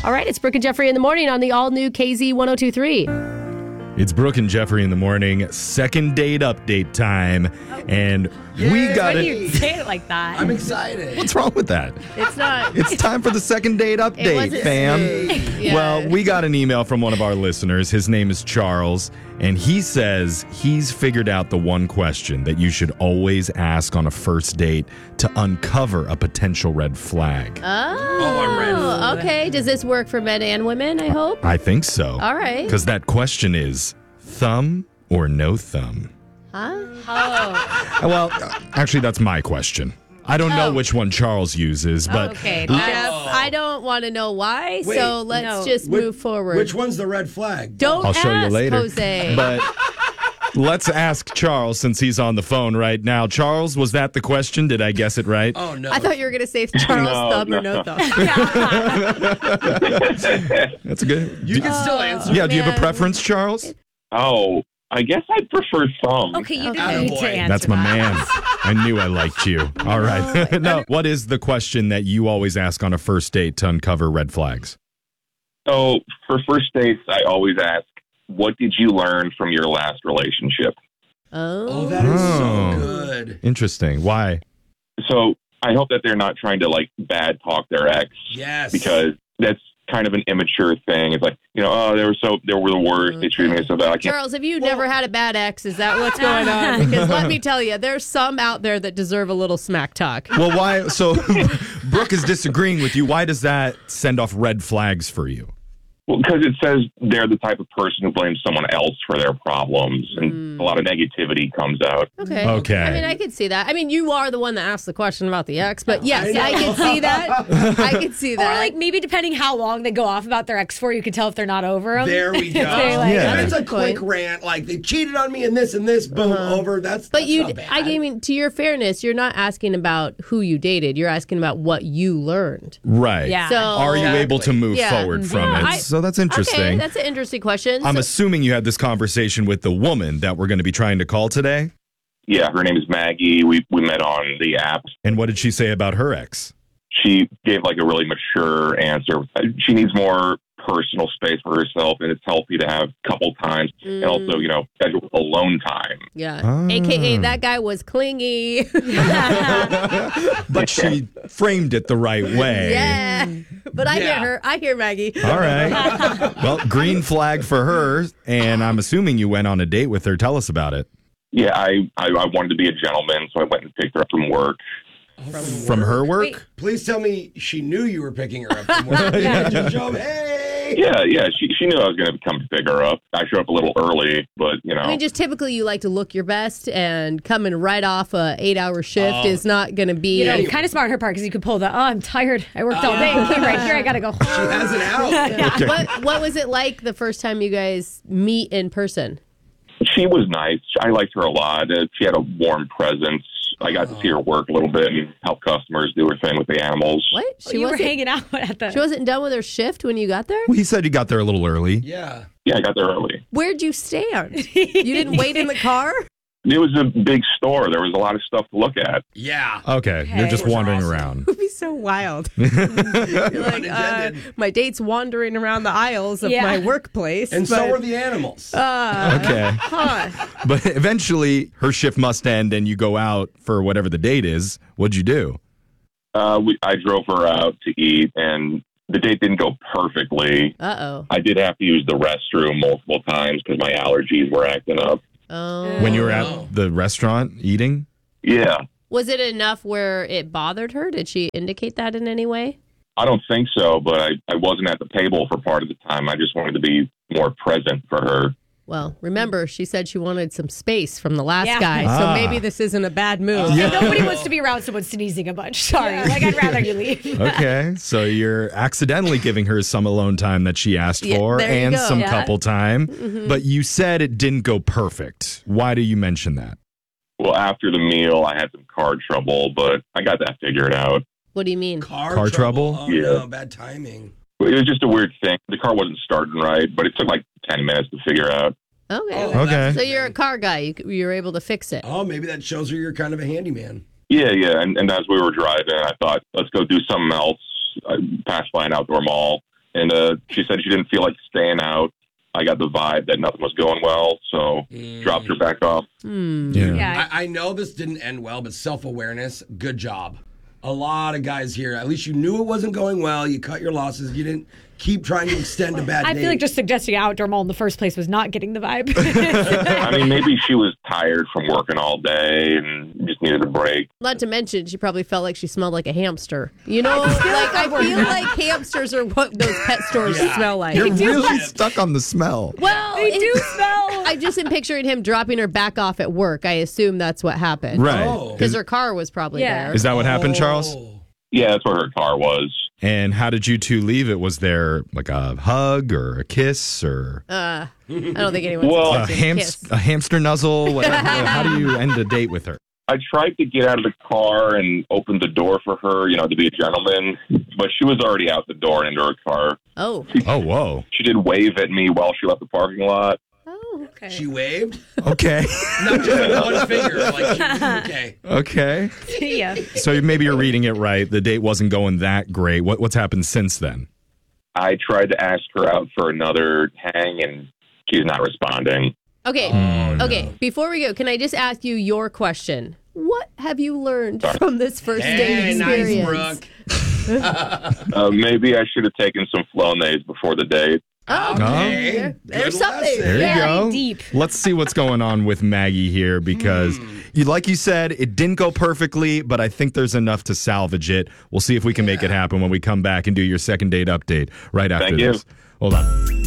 All right, it's Brooke and Jeffrey in the morning on the all-new KZ 102.3. It's Brooke and Jeffrey in the morning, second date update time, and we got Why do it. you say it like that? I'm excited. What's wrong with that? It's not. It's time for the second date update, wasn't fam. Yeah. Well, we got an email from one of our listeners. His name is Charles, and he says he's figured out the one question that you should always ask on a first date to uncover a potential red flag. I'm ready. Okay. Does this work for men and women, I hope? I think so. All right. Because that question is thumb or no thumb? Huh? Well, actually, that's my question. I don't know which one Charles uses, but Okay, Jeff, I don't want to know why, Wait, so let's just move forward. Which one's the red flag? Don't I'll show you ask, later. Jose. But let's ask Charles since he's on the phone right now. Charles, was that the question? Did I guess it right? Oh, no. I thought you were going to say Charles thumb or no thumb. That's a good. You can still answer. Yeah, do you have a man. preference, Charles? Oh, I guess I'd prefer thumb. Okay, you Okay. didn't need to Attaboy. answer That's my that. man. I knew I liked you. All right. No, what is the question that you always ask on a first date to uncover red flags? So for first dates, I always ask, what did you learn from your last relationship? Oh, that is Oh. so good. Interesting. Why? So I hope that they're not trying to bad talk their ex Yes. because that's kind of an immature thing. It's like, oh, they were the worst. They treated me so bad. I can't. Charles, have you never had a bad ex? Is that what's going on? Because let me tell you, there's some out there that deserve a little smack talk. Well, why? So Brooke is disagreeing with you. Why does that send off red flags for you? Well, because it says they're the type of person who blames someone else for their problems, and a lot of negativity comes out. Okay. Okay. I mean, I could see that. I mean, you are the one that asked the question about the ex, but yes, I I know. can see that. I can see Or that. maybe depending how long they go off about their ex for, you can tell if they're not over them. There we go. They're like, Yeah. And it's a Good quick point. rant. Like, they cheated on me and this, boom, over. That's But you, not bad. I mean, to your fairness, you're not asking about who you dated. You're asking about what you learned. Right. Yeah. So Are you able to move Yeah. forward from Yeah. it? So that's interesting. Okay, that's an interesting question. I'm So- assuming you had this conversation with the woman that we're going to be trying to call today. Yeah, her name is Maggie. We met on the app. And what did she say about her ex? She gave a really mature answer. She needs more personal space for herself, and it's healthy to have a couple times, and also, schedule alone time. yeah. Ah. AKA that guy was clingy. But she framed it the right way. yeah. But I hear Yeah. her. I hear Maggie. All right. Well, green flag for her. And I'm assuming you went on a date with her. Tell us about it. Yeah, I wanted to be a gentleman, so I went and picked her up from work. From her work? Wait. Please tell me she knew you were picking her up from work. Just show 'em, hey! Yeah, she knew I was going to come to pick her up. I showed up a little early, but, I mean, just typically you like to look your best, and coming right off a 8-hour shift is not going to be. You know, kind of smart on her part because you could pull the, I'm tired. I worked all day. Came right here. I got to go She home. has it out. What was it like the first time you guys meet in person? she was nice. I liked her a lot. She had a warm presence. I got to see her work a little bit and help customers do her thing with the animals. What? You were hanging out at the. She wasn't done with her shift when you got there? Well, he said you got there a little early. Yeah. Yeah, I got there early. Where'd you stand? You didn't wait in the car? It was a big store. There was a lot of stuff to look at. Yeah. Okay, you're just Those are wandering awesome. around. It would be so wild. You're like, Unintended. my date's wandering around the aisles of Yeah. my workplace. And so are the animals. Okay. But eventually, her shift must end and you go out for whatever the date is. What'd you do? I drove her out to eat, and the date didn't go perfectly. Uh-oh. I did have to use the restroom multiple times because my allergies were acting up. Oh. When you were at the restaurant eating? Yeah, Was it enough where it bothered her? Did she indicate that in any way? I don't think so, but I wasn't at the table for part of the time. I just wanted to be more present for her. Well, remember, she said she wanted some space from the last Yeah. guy, so Ah. maybe this isn't a bad move. And nobody wants to be around someone sneezing a bunch. Sorry. Like, I'd rather you leave. Okay, so you're accidentally giving her some alone time that she asked Yeah, for there you and go. some Yeah. couple time. But you said it didn't go perfect. Why do you mention that? Well, after the meal, I had some car trouble, but I got that figured out. What do you mean? Car trouble? Oh, Yeah. no, bad timing. It was just a weird thing. The car wasn't starting right, but it took like 10 minutes to figure out. Okay. Okay. So you're a car guy. You were able to fix it. Oh, maybe that shows her you're kind of a handyman. Yeah. And as we were driving, I thought, let's go do something else. I passed by an outdoor mall, And she said she didn't feel like staying out. I got the vibe that nothing was going well, so dropped her back off. Yeah. I know this didn't end well, but self-awareness, good job. A lot of guys here, at least you knew it wasn't going well. You cut your losses. You didn't keep trying to extend a bad I date. feel like just suggesting an outdoor mall in the first place was not getting the vibe. I mean, maybe she was tired from working all day and just needed a break. Not to mention, she probably felt like she smelled like a hamster. You know, I feel like hamsters are what those pet stores smell like. You're really stuck on the smell. Well, They do smell. I just am picturing him dropping her back off at work. I assume that's what happened. Right. Oh. Because her car was probably Yeah. there. Is that what happened, Charles? Yeah, that's where her car was. And how did you two leave it? Was there like a hug or a kiss or I don't think anyone's Well, expecting a kiss. a hamster nuzzle? How do you end a date with her? I tried to get out of the car and open the door for her, to be a gentleman, but she was already out the door and into her car. Oh. Oh, whoa. She did wave at me while she left the parking lot. Oh. Okay. She waved? Okay. Not just with one finger. Like, okay. Okay. See ya. So maybe you're reading it right. The date wasn't going that great. What's happened since then? I tried to ask her out for another hang, and she's not responding. Okay. Okay. Before we go, can I just ask you your question? What have you learned from this first date Hey, experience? nice, Brooke. Maybe I should have taken some Flonase before the date. Okay. There's Good something. lesson. There you go. deep. Let's see what's going on with Maggie here because, like you said, it didn't go perfectly, but I think there's enough to salvage it. We'll see if we can make it happen when we come back and do your second date update right after Thank you. this. Hold on.